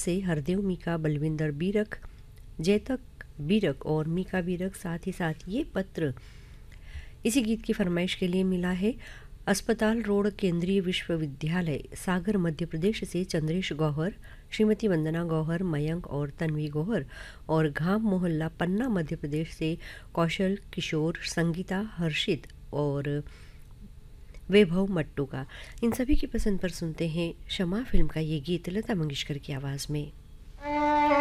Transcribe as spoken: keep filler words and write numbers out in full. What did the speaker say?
से हरदेव मीका, बलविंदर बीरक, जैतक बीरक और मीका बीरक। साथ ही साथ ये पत्र इसी गीत की फरमाइश के लिए मिला है अस्पताल रोड, केंद्रीय विश्वविद्यालय, सागर, मध्य प्रदेश से चंद्रेश गौहर, श्रीमती वंदना गौहर, मयंक और तन्वी गौहर। और घाम मोहल्ला, पन्ना, मध्य प्रदेश से कौशल, किशोर, संगीता, हर्षित और वैभव मट्टू का। इन सभी की पसंद पर सुनते हैं शमा फिल्म का ये गीत लता मंगेशकर की आवाज़ में।